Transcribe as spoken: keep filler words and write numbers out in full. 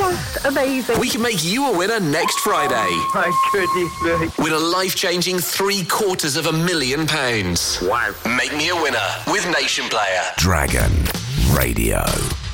just amazing. We can make you a winner next Friday. Oh, my goodness me. Win a life-changing three quarters of a million pounds. Wow. Make me a winner with Nation Player. Dragon Radio.